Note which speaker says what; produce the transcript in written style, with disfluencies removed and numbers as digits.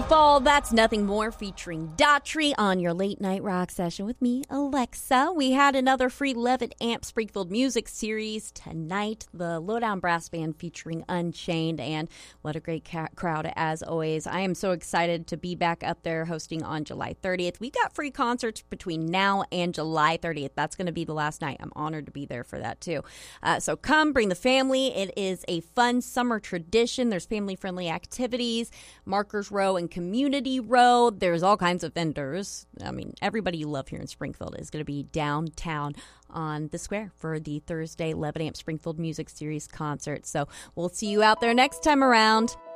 Speaker 1: Fall, That's Nothing More featuring Daughtry on your late night rock session with me, Alexa. We had another free 11 amp Springfield music series tonight. The Lowdown Brass Band featuring Unchained, and what a great crowd as always. I am so excited to be back up there hosting on July 30th. We got free concerts between now and July 30th. That's going to be the last night. I'm honored to be there for that too. So come, bring the family. It is a fun summer tradition. There's family-friendly activities, Markers Row and Community Row. There's all kinds of vendors. I mean, everybody you love here in Springfield is going to be downtown on the square for the Thursday 11 Amp Springfield Music Series concert. So we'll see you out there next time around.